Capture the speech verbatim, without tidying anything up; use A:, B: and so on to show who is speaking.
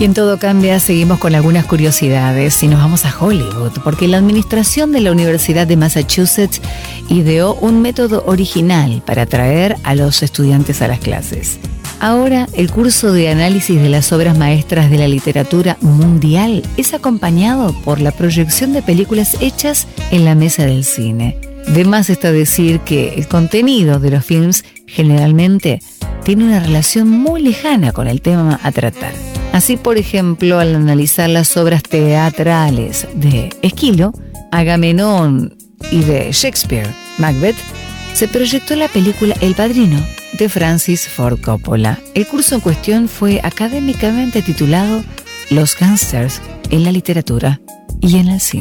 A: Y en Todo Cambia seguimos con algunas curiosidades y nos vamos a Hollywood, porque la administración de la Universidad de Massachusetts ideó un método original para atraer a los estudiantes a las clases. Ahora, el curso de análisis de las obras maestras de la literatura mundial es acompañado por la proyección de películas hechas en la mesa del cine. De más está decir que el contenido de los films generalmente tiene una relación muy lejana con el tema a tratar. Así, por ejemplo, al analizar las obras teatrales de Esquilo, Agamenón y de Shakespeare, Macbeth, se proyectó la película El Padrino de Francis Ford Coppola. El curso en cuestión fue académicamente titulado Los gángsters en la literatura y en el cine.